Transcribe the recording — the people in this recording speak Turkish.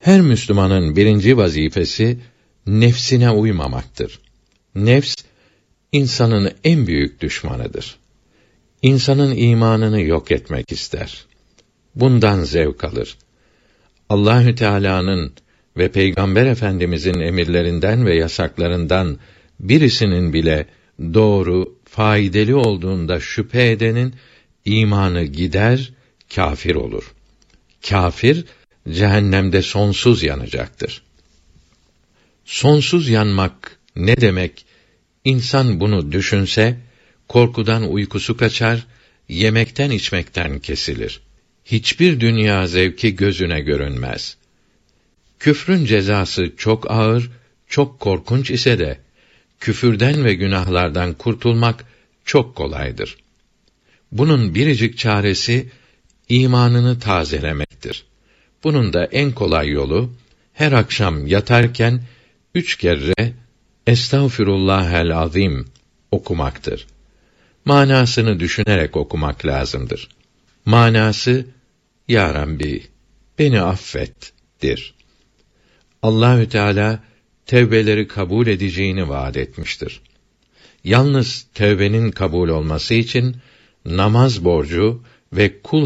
Her Müslümanın birinci vazifesi nefsine uymamaktır. Nefs insanın en büyük düşmanıdır. İnsanın imanını yok etmek ister. Bundan zevk alır. Allahü Teala'nın ve Peygamber Efendimizin emirlerinden ve yasaklarından birisinin bile doğru, faydalı olduğunda şüphe edenin imanı gider, kâfir olur. Kâfir cehennemde sonsuz yanacaktır. Sonsuz yanmak ne demek? İnsan bunu düşünse korkudan uykusu kaçar, yemekten içmekten kesilir. Hiçbir dünya zevki gözüne görünmez. Küfrün cezası çok ağır, çok korkunç ise de küfürden ve günahlardan kurtulmak çok kolaydır. Bunun biricik çaresi imanını tazelemektir. Bunun da en kolay yolu her akşam yatarken 3 kere Estağfirullahel azim okumaktır. Manasını düşünerek okumak lazımdır. Manası Ya Rabbi beni affet'tir. Allahü Teala tevbeleri kabul edeceğini vaad etmiştir. Yalnız tevbenin kabul olması için namaz borcu ve kul